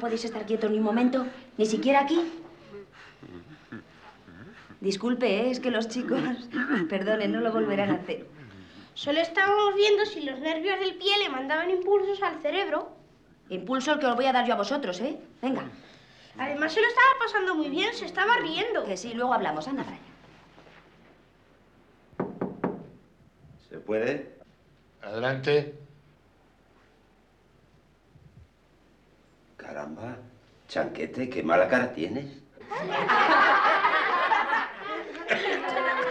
podéis estar quietos ni un momento? ¿Ni siquiera aquí? Disculpe, es que los chicos... Perdonen, no lo volverán a hacer. Solo estábamos viendo si los nervios del pie le mandaban impulsos al cerebro. Impulso el que os voy a dar yo a vosotros, ¿eh? Venga. Además se lo estaba pasando muy bien, se estaba riendo. Que sí, luego hablamos. Anda, Brian. ¿Se puede? Adelante. Caramba, Chanquete, qué mala cara tienes.